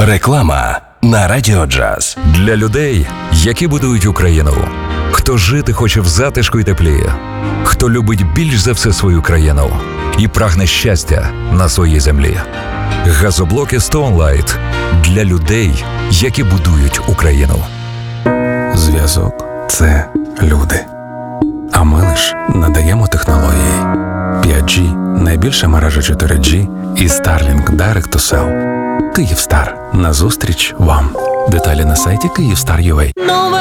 Реклама на Радіо Джаз. Для людей, які будують Україну. Хто жити хоче в затишку й теплі. Хто любить більш за все свою країну і прагне щастя на своїй землі. Газоблоки Stone Light для людей, які будують Україну. Зв'язок – це люди. А ми лиш надаємо технології. 5G – найбільша мережа 4G і Starlink Direct to Cell. Київстар. Назустріч вам. Деталі на сайті Kyivstar.ua.